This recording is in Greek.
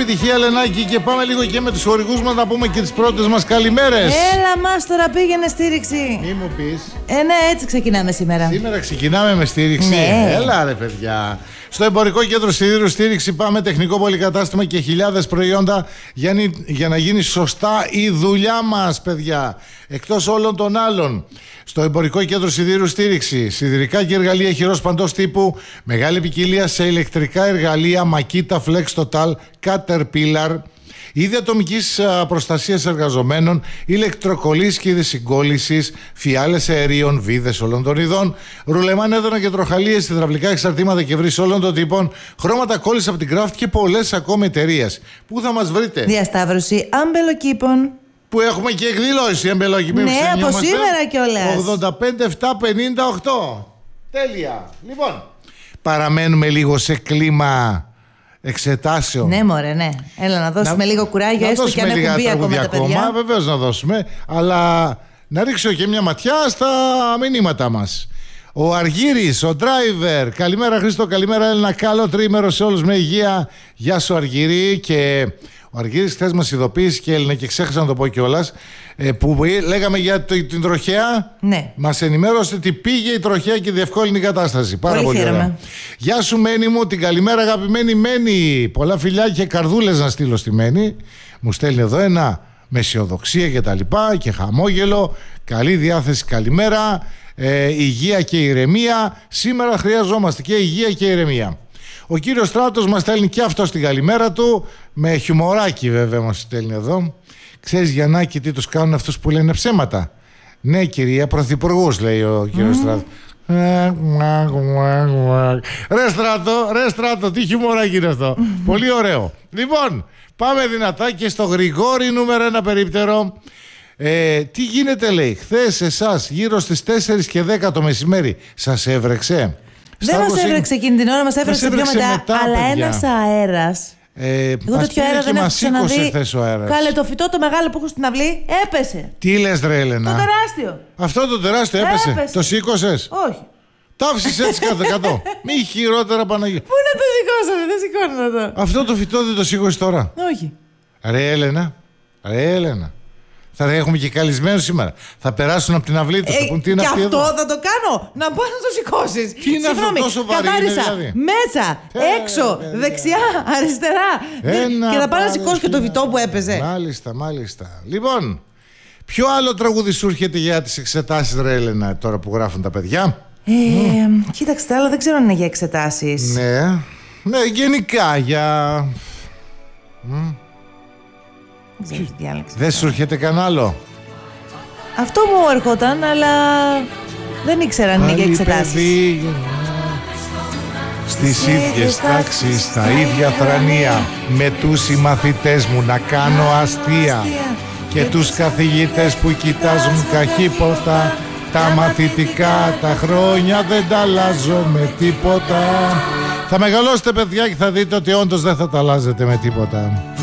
επιτυχία, Ελενάκη, και πάμε λίγο και με τους χορηγούς μας να πούμε και τις πρώτες μας καλημέρες. Έλα μας, τώρα πήγαινε στήριξη. Μη μου πεις. Ναι, έτσι ξεκινάμε σήμερα. Σήμερα ξεκινάμε με στήριξη. Ναι. Έλα ρε παιδιά. Στο Εμπορικό Κέντρο Σιδήρου Στήριξη πάμε, τεχνικό πολυκατάστημα και χιλιάδες προϊόντα για να γίνει σωστά η δουλειά μας, παιδιά. Εκτός όλων των άλλων. Στο Εμπορικό Κέντρο Σιδήρου Στήριξη, σιδηρικά και εργαλεία χειρός παντός τύπου, μεγάλη ποικιλία σε ηλεκτρικά εργαλεία, Makita, Flex Total, Caterpillar, είδη ατομικής προστασίας εργαζομένων, ηλεκτροκολλής και είδη συγκόλλησης, φιάλες αερίων, βίδες όλων των ειδών, ρουλεμάν έδωνα και τροχαλίες, υδραυλικά εξαρτήματα και βρύς όλων των τύπων, χρώματα κόλλης από την Craft και πολλές ακόμη εταιρείες. Πού θα μας βρείτε? Διασταύρωση αμπελοκήπων. Που έχουμε και εκδήλωση εμπελόκηπη. Ναι, από σήμερα κιόλας. 85-7-58. Τέλεια. Λοιπόν, παραμένουμε λίγο σε κλίμα εξετάσεων. Ναι, μωρέ, ναι. Έλα να δώσουμε λίγο κουράγιο, έστω και αν έχουν μπει ακόμα τα παιδιά. Βεβαίως να δώσουμε, αλλά να ρίξω και μια ματιά στα μηνύματα μας. Ο Αργύρης, ο driver. Καλημέρα Χρήστο, καλημέρα Έλληνα. Καλό τρίμερο σε όλους με υγεία. Γεια σου Αργύρη. Και ο Αργύρης χθες μας ειδοποίησε και Έλληνα, και ξέχασα να το πω κιόλας, που λέγαμε για την τροχέα. Ναι. Μας ενημέρωσε ότι πήγε η τροχέα και διευκόλυνε η κατάσταση. Πάρα πολύ ωραία. Γεια σου Μένη μου, την καλημέρα αγαπημένη Μένη. Πολλά φιλιά και καρδούλες να στείλω στη Μένη. Μου στέλνει εδώ ένα με αισιοδοξία και τα λοιπά και χαμόγελο. Καλή διάθεση, καλημέρα. Υγεία και ηρεμία. Σήμερα χρειαζόμαστε και υγεία και ηρεμία. Ο κύριος Στράτος μας στέλνει και αυτό στην καλημέρα του, με χιουμοράκι βέβαια μας στέλνει εδώ. Ξέρεις Γιαννάκη τι τους κάνουν αυτούς που λένε ψέματα? Ναι κυρία, πρωθυπουργούς λέει ο κύριος Στράτος. Ρε Στράτο, τι χιουμοράκι είναι αυτό. Πολύ ωραίο. Λοιπόν, πάμε δυνατά και στο Γρηγόρη νούμερο 1 περίπτερο. Τι γίνεται λέει, χθες εσάς γύρω στις 4 και 10 το μεσημέρι σας έβρεξε? Δεν μας έβρεξε εκείνη την ώρα, μας έβρεξε πιο μετά, αλλά παιδιά. ένας αέρας. Εγώ τέτοιο αέρα δεν έχω ξαναδεί. Κάλε το φυτό το μεγάλο που έχω στην αυλή έπεσε. Τι λες ρε Έλενα? Το τεράστιο. Αυτό το τεράστιο έπεσε. Το σήκωσες? Όχι. Το άφησες έτσι κάτω. Μη χειρότερα Παναγία. Πού να το σηκώσανε, δεν σηκώνω εδώ. Αυτό το φυτό δεν το σήκωσες τώρα? Όχι. Ρε Έλενα. Θα έχουμε και καλεσμένους σήμερα. Θα περάσουν από την αυλή τους. Και αυτό θα το κάνω. Να πάω να το σηκώσεις. Τι είναι αυτό τόσο βαρύ? Καθάρισα δηλαδή? μέσα, έξω, δεξιά, αριστερά. Και θα πάω να σηκώσω και το φυτό που έπαιζε. Μάλιστα. Λοιπόν, ποιο άλλο τραγούδι σου έρχεται για τις εξετάσεις ρε Έλενα, τώρα που γράφουν τα παιδιά? Κοίταξτε, αλλά δεν ξέρω αν είναι για εξετάσεις. Ναι, γενικά για... Δεν σου έρχεται κανένα άλλο? Αυτό μου έρχονταν, αλλά δεν ήξερα αν είναι για εξετάσεις. Στις ίδιες τάξεις, στα ίδια θρανία, με τους συμμαθητές μου να κάνω αστεία και τους καθηγητές που κοιτάζουν καχύποτα. Τα μαθητικά τα χρόνια δεν τα αλλάζω με τίποτα. Θα μεγαλώσετε παιδιά και θα δείτε ότι όντως δεν θα τα αλλάζετε με τίποτα.